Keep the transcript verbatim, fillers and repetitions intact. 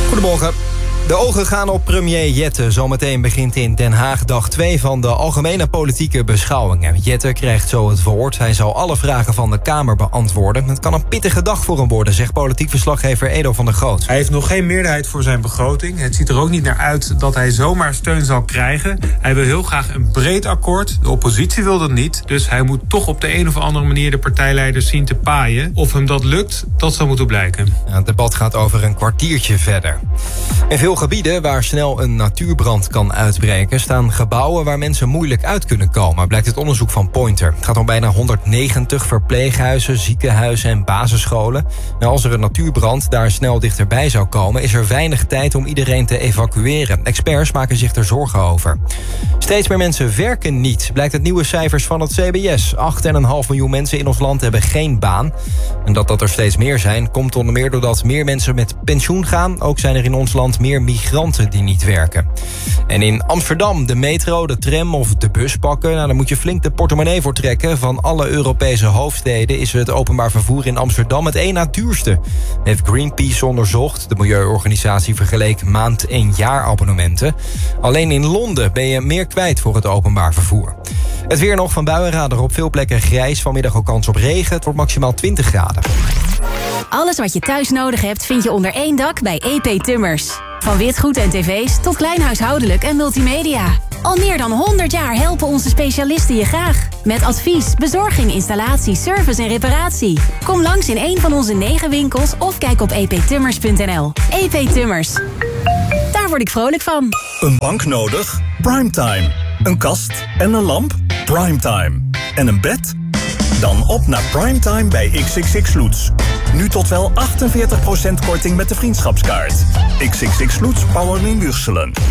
Goedemorgen. De ogen gaan op premier Jette. Zometeen begint in Den Haag dag twee van de algemene politieke beschouwingen. Jette krijgt zo het woord. Hij zal alle vragen van de Kamer beantwoorden. Het kan een pittige dag voor hem worden, zegt politiek verslaggever Edo van der Groot. Hij heeft nog geen meerderheid voor zijn begroting. Het ziet er ook niet naar uit dat hij zomaar steun zal krijgen. Hij wil heel graag een breed akkoord. De oppositie wil dat niet. Dus hij moet toch op de een of andere manier de partijleiders zien te paaien. Of hem dat lukt, dat zal moeten blijken. Ja, het debat gaat over een kwartiertje verder. In veel gebieden waar snel een natuurbrand kan uitbreken, staan gebouwen waar mensen moeilijk uit kunnen komen, blijkt het onderzoek van Pointer. Het gaat om bijna honderdnegentig verpleeghuizen, ziekenhuizen en basisscholen. Nou, als er een natuurbrand daar snel dichterbij zou komen, is er weinig tijd om iedereen te evacueren. Experts maken zich er zorgen over. Steeds meer mensen werken niet, blijkt uit nieuwe cijfers van het C B S. acht komma vijf miljoen mensen in ons land hebben geen baan. En dat dat er steeds meer zijn, komt onder meer doordat meer mensen met pensioen gaan. Ook zijn er in ons land meer migranten die niet werken. En in Amsterdam de metro, de tram of de bus pakken, nou, daar moet je flink de portemonnee voor trekken. Van alle Europese hoofdsteden is het openbaar vervoer in Amsterdam het één na duurste. Heeft Greenpeace onderzocht. De milieuorganisatie vergeleek maand- en jaarabonnementen. Alleen in Londen ben je meer kwijt voor het openbaar vervoer. Het weer nog van buienradar op veel plekken grijs. Vanmiddag ook kans op regen. Het wordt maximaal twintig graden. Alles wat je thuis nodig hebt vind je onder één dak bij E P Tummers. Van witgoed en tv's tot kleinhuishoudelijk en multimedia. Al meer dan honderd jaar helpen onze specialisten je graag. Met advies, bezorging, installatie, service en reparatie. Kom langs in een van onze negen winkels of kijk op e p tummers punt n l. E P Tummers. Daar word ik vrolijk van. Een bank nodig? Primetime. Een kast en een lamp? Primetime. En een bed? Dan op naar Primetime bij X X X Loots. Nu tot wel achtenveertig procent korting met de vriendschapskaart. X X X Loots, Power in Wurselen.